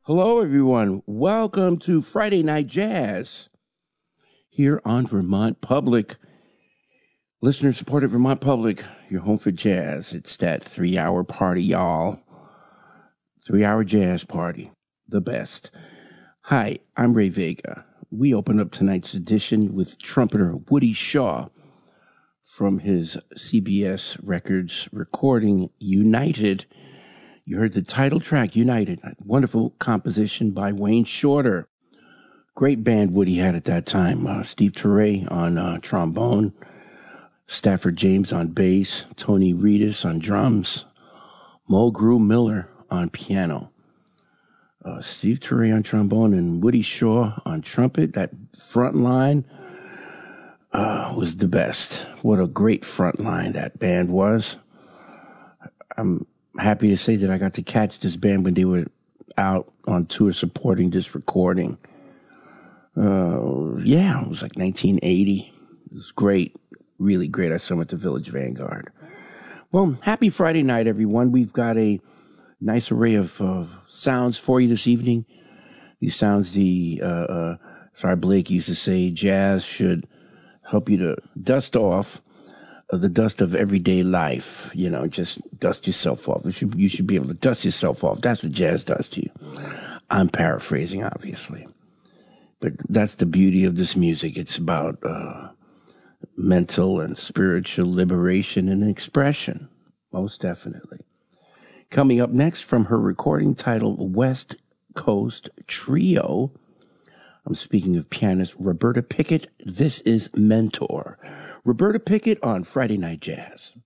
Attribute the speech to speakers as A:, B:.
A: Hello, everyone. Welcome to Friday Night Jazz here on Vermont Public. Listener-supported Vermont Public, your home for jazz. It's that 3-hour party, y'all. 3-hour jazz party. The best. Hi, I'm Ray Vega. We open up tonight's edition with trumpeter Woody Shaw from his CBS Records recording, United. You heard the title track, United, a wonderful composition by Wayne Shorter. Great band Woody had at that time. Steve Turre on trombone, Stafford James on bass, Tony Reedus on drums, Mulgrew Miller on piano. Steve Turre on trombone and Woody Shaw on trumpet. That front line was the best. What a great front line that band was. I'm happy to say that I got to catch this band when they were out on tour supporting this recording. It was like 1980. It was great, really great. I saw them at the Village Vanguard. Well, happy Friday night, everyone. We've got a nice array of sounds for you this evening. These sounds, Sarah Blake used to say, jazz should help you to dust off the dust of everyday life, just dust yourself off. You should be able to dust yourself off. That's what jazz does to you. I'm paraphrasing, obviously. But that's the beauty of this music. It's about mental and spiritual liberation and expression, most definitely. Coming up next from her recording titled West Coast Trio, I'm speaking of pianist Roberta Pickett. This is Mentor. Roberta Pickett on Friday Night Jazz.